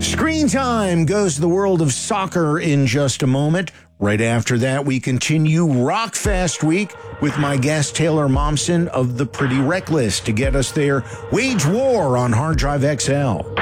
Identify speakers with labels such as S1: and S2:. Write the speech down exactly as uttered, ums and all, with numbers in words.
S1: Screen time goes to the world of soccer in just a moment. Right after that, we continue Rockfest Week with my guest Taylor Momsen of The Pretty Reckless to get us there. Wage War on Hard Drive X L.